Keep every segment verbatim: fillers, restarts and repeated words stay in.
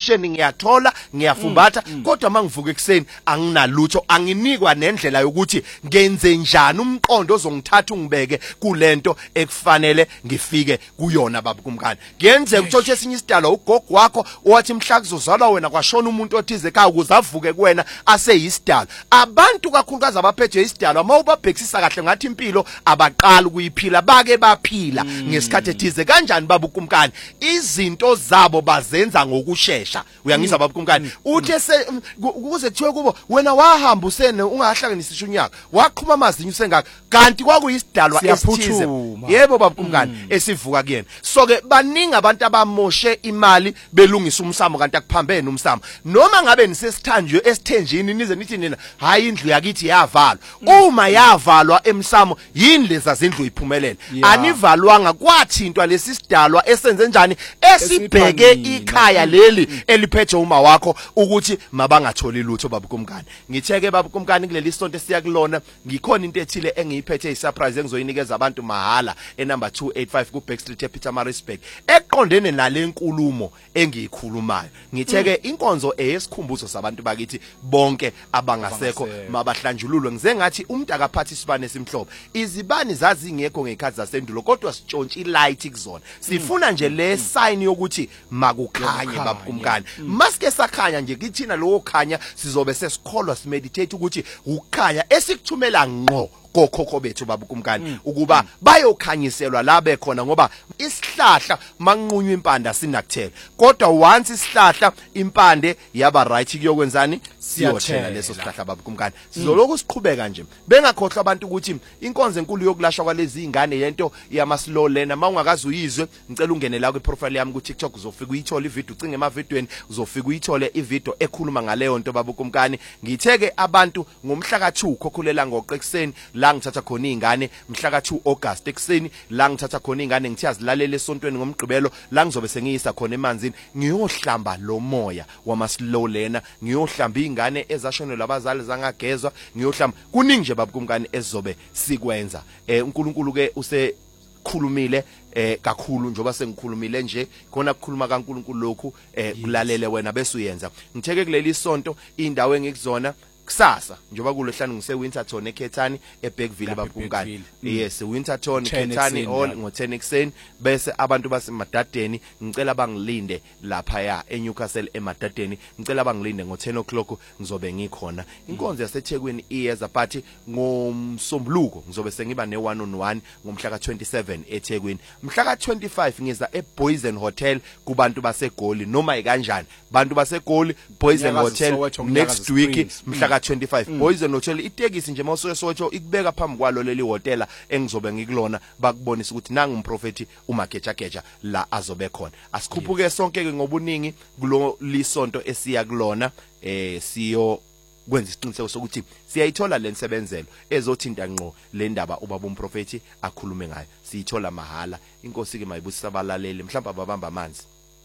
ekuseni ngiyathola ngiyafumbatha kodwa mangivuka ekuseni anginalutho anginikwa nendlela yokuthi ngenze njani umqondo ozongithatha ungibeke kulento ekufanele ngifike kuyona baba kumkani ngenze ukuthola esinye isidalo ugogo wakho owathi mhla kuzozalwa wena kwashona umuntu othize ekhaya ukuze avuke kuwena aseyisidalo abantu kakhulukazi abaphethe isidalo mawubabhekisisa kahle ngathi impilo abaqala ukuyiphila bake baphila ngesikhathi ethize kanjani baba kumkani izinto zabo bazenza ngokusheshsha uyangizwa baba kumkani uthi ukuze kuthiwe kubo wena wahamba usene ungahlanganisisha unyaka waqhuma amazinyo usengaka kanti kwakuyisidalwa esithize yebo baba kumkani esivuka kuyena so ke baningi abantu abamoshe imali belungisa umsamo kanti akuphambene umsamo noma ngabe nisesithanjwe esithenjini nize nithi nina hayi indlu yakithi yavalwa uma yavalwa emsamo yini leza zindlu iphumelele anivalwanga kwathintwa lesi sidalwa esenze njani esibheke ikhaya leli eliphethe uma wakho ukuthi mabangatholi lutho baba kumkani ngitheke baba kumkani kuleli sonto esiya kulona ngikhona into ethile engiyiphethe isurprise engizoyinikeza abantu mahala enumber two eighty-five ku Backstreet ePietermaritzburg eqondene nale nkulumo engiyikhulumayo ngitheke inkonzo eyesikhumbuzo sabantu bakithi bonke abangasekho mabahlanjululwe ngize ngathi umuntu akaphathi isibane esimhlophe izibani zazingekho ngekhathi zasendulo kodwa sitshontsha ilight kuzona sifuna nje le sign yokuthi makukhanye baba kumkani maske sakhanya nje kithina lo khanya sizobe sesikholwa simeditate ukuthi ukukhanya esikuthumela ngqo kokhokho bethu baba kumkani ukuba bayokhanyiselwa la bekhona ngoba isihlahla manqunywa impande sinakuthela kodwa once isihlahla impande yaba right kuyokwenzani siyothela leso sihlahla baba kumkani sizoloku siqhubeka nje bengakhohlwa abantu ukuthi inkonzo enkulu yokulashwa kwalezi ingane yento yamaslow learner mawungakazi uyizwe ngicela ungene la ku profile yami ku TikTok uzofika uyithola ivideo ucinge emavidweni uzofika uyithole ivideo ekhuluma ngaleyo nto baba kumkani ngitheke abantu ngomhla ka two khokhulela ngoqekuseni la ngithatha khona izingane mhla ka two August ekseni la ngithatha khona izingane ngithi azilalele esontweni ngomgqibelo la ngizobe sengiyisa khona emanzini ngiyohlamba lo moya wamaslow learner ngiyohlamba izingane ezashonelwa abazali zangagezwa ngiyohlamba kuningi nje baba kumkani ezizobe sikwenza eh uNkulunkulu ke use khulumile eh kakhulu njoba sengikhulumile nje khona ukukhuluma kaNkulunkulu lokhu eh kulalele wena bese uyenza ngitheke kuleli sonto indawo engikuzona kusasa njoba kulohlanu ngise Winterton eKhethani eBackville babukani yes Winterton eKhethani all ngo ten ekseni bese abantu basemadadeni ngicela bangilinde lapha ya eNewcastle emadadeni ngicela bangilinde ngo ten o'clock ngizobe ngikhona inkonzo yaseThekwini iyeza but ngomsombuluko ngizobe sengiba ne one on one ngomhla ka twenty-seven eThekwini mhla ka twenty-five ngiza eBoysen Hotel kubantu baseGoli noma ikanjani bantu baseGoli Boysen Hotel next week mhla twenty-five Boysen Hotel itekisi nje mawusoke sotsho ikubeka phambi kwalo leli hotela engizobe ngikulona bakubonisa ukuthi nangu umprofeti uMageja Geja la azobe khona asikhuphuke sonke ke ngobuningi kulo lisonto esiya kulona eh siyo kwenza isiqiniseko sokuthi siyayithola lensebenzelo ezothinta ngqo le ndaba ubaba umprofeti akhulume ngayo siyithola mahala inkosi ke mayibusisa abalaleli mhlawumbe ababamba amanzi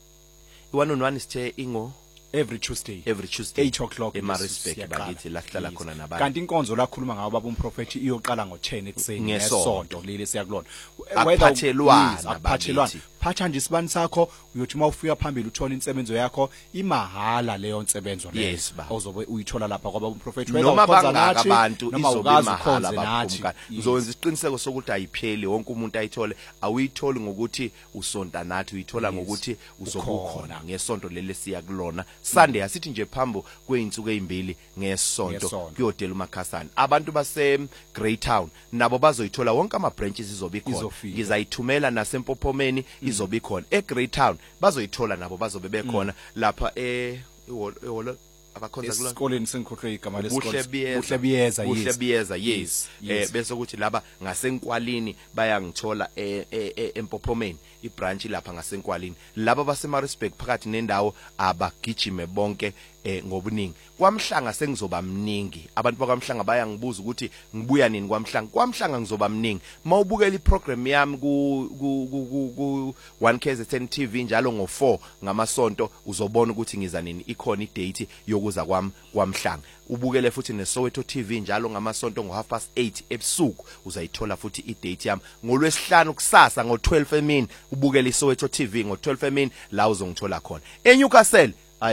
one on one sithe ingo every Tuesday every Tuesday eight o'clock eMaritzburg bakithi la hlala khona nabantu kanti inkonzo la khuluma ngawo baba umprofeti iyoqala ngo ten ekseni ngesonto leli siyakulona aphathelwana aphathelwana phatha nje isibani sakho uyothi mawufika phambili uthola insebenzo yakho imahala leyo nsebenzo leyo ozobe uyithola lapha kwaba umprofeti noma bangaka abantu izobe imahala babukani uzowenza isiqiniseko sokuthi ayipheli wonke umuntu ayithole awuyitholi ngokuthi usonta nathi uyithola ngokuthi uzobukhona ngesonto leli siyakulona Sunday asithi nje phambo kweinsuku ezimbili ngesonto kuyodela uMakhasana abantu base Greytown nabo bazoyithola wonke ama branches izobe ikhona ngizayithumela naseMpophomeni izobe ikhona eGreytown bazoyithola nabo bazobe bekhona lapha e eholo abakhonza kulona esikoleni sengikhohlwe igama lesikole Buhlebiyeza yes Buhlebiyeza yes eh bese ukuthi laba ngasenkwalini bayangithola eMpophomeni ibranch lapha ngasenkwalini laba baseMaritzburg phakathi nendawo abagijime bonke eh ngobuningi kwamhlanga sengizoba mningi abantu bakwamhlanga bayangibuza ukuthi ngibuya nini kwamhlanga kwamhlanga ngizoba mningi mawubukela iprogram yami ku ku one K Z N T V njalo ngo four ngamasonto uzobona ukuthi ngiza nini ikhona idate yokuza kwami kwamhlanga ubukele futhi neSoweto T V njalo ngamasonto ngo half past eight ebusuku uzayithola futhi idate yami ngolwesihlanu kusasa ngo twelve emini ubukele iSoweto T V ngo twelve emini la uzongithola khona eNewcastle